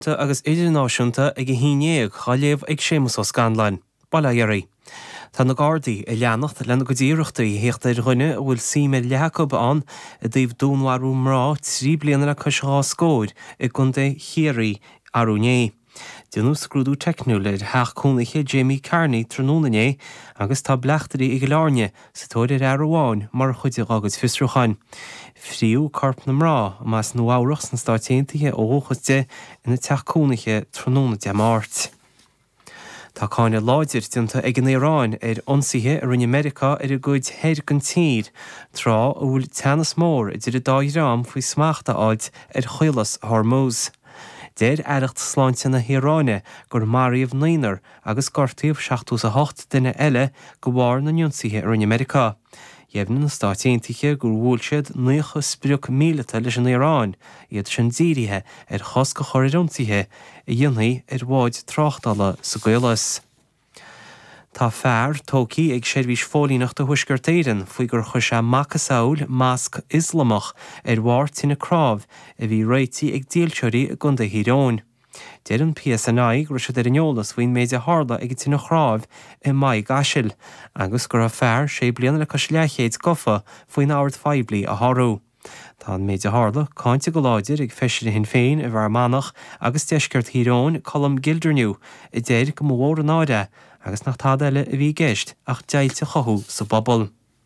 agus idirnáisiúnta ag hínéag chaléamh ag sémas ó Scanlain, Ballaéirí. Tá na Gardaí i leannacht lena go díireachtaí héocht ar dhuine bhfuil Síime Leacob an a dtíobh dúnharú mrá 3 bliana cosá scóir i gunda chéirí arúné. Dúnú scrúdú technú le theachcúnaiche Jamie Carney trónané agus tá bleachtarí ag láne sa tóidir arháin mar chuide agus fistruchain. Fríú carp na mrá más nó áireachs na stáitiaithe óchaiste ina teachcúnaiche tróna de máirt. Tá cáine láidir dionta ag an Éireáin ar ionsaithe ar in America ar a gcuid héir gan tír trá a bhfuil teannas mór idir a dáirám faoi smaachta áid ar chuilas Hormuz. Déir aireacht sláinte na Híráine gur maríomh naonar agus gortaíomh 7,8 duine eile go bhfar na ionsaithe ar in America. Dhéimhna na stáitiaithe gur bhfuil siad 9 spriúch míleata leis an Éireáin iad sin dírithe ar chos go choir ionsaithe i dionnaí ar bháid tráchtala sa Gaelas. Tá fearr tócaí ag seirbhís fólíneach do thuisgur téireann faoi gur chuir sé macasáil másc islamach ar bhhar tína crábh a bhí réití ag díalteirí a gunda Híráin. Déir an PSNI gur sé ar an eolas faoin méide hála ag tína chrábh i maidh gaisiil, agus gur a fearr sé bliana le cos leichéad gofa faoin áhart feibli a thárú. Tá an méide hála cáinte go láidir ag feisiir hin féin a bhar manach agus deisceart Híráin colm gildarniu i déir go mhór an áide agus nach tá eile a bhí geist ach deilte chothú sa bobbal.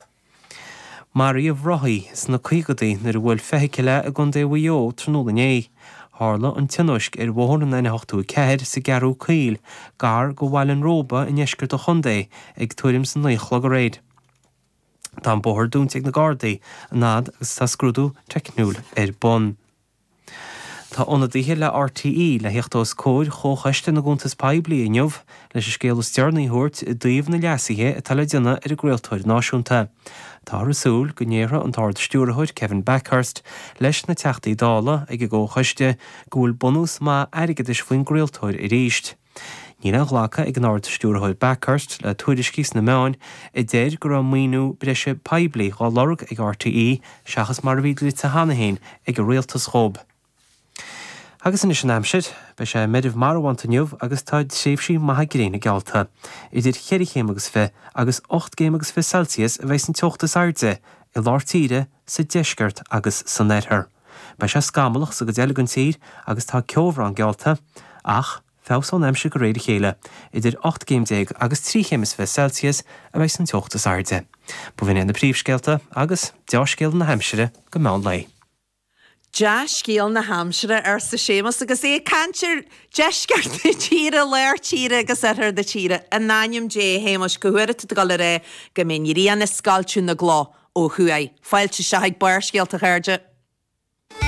Maríomh Rothaí sna cuigadaí nar bhfuil feiceile a gunda bhuió trónané. Hála an tinuisc ar bhór an 984 sa gearú caoil gar go bhhail an róba in eisceart a chundé ag tuairim san naochla go réid. Tá an bóthir dúnta ag na Gardaí a nád agus tá scrúdú technúil ar bon. Tá ionadaithe le RTE le heachtás cóir chóchaiste na gúntas peibli inniuh leis scéal stearnaí thuirt i dtaobh na leasaithe a tal déanana ar a gréaltóir náisiúnta. Tá rasúil go néire an táir stúrathid Kevin Backhurst leis na teachtaí dála ag go ggóchaiste go bhfuil bonús má aigeis faoin gréaltóir i ríist. Nína ghlacha ag an áir stúrathid Backhurst le tuairiscís na meáin i déir gur an míú breise peibli gá lorg ag RTE seachas mar bhí sa hanahéin ag go réaltas chób. Agus in sin amsid, be sé medibh marhaintaniuh agus táid séfhsí maithagréine gealta. Idir cheirichéim agus fé agus 8 géim agus fé Celsius a bheits an teochtas airde i láirtíre sa deisceart agus san nethir. Be sé scamalach sa go déalagan tír agus tá ceomhrán gealta ach fásan amse go réidir chéile idir 8 géim déag agus 3 géim fé Celsius a bheits an teochtas airde. Bu bhíon na príomhscéalta agus deáscéal na Hampshire go mán lei. Deascíal na Hampshire ar sa sémas agus é cantir deisceart na tíre léir tíre agus ar de tíre a náim dé héimas go huiire go le ré go mé ríana scaltú na glá ó chuaid. Fáilte se ag baircéalta chuirde.